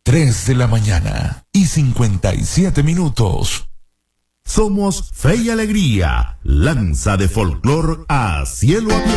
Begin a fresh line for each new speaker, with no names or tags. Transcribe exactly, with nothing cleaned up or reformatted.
Tres de la mañana y cincuenta y siete minutos.
Somos Fe y Alegría, lanza de folclor a cielo abierto.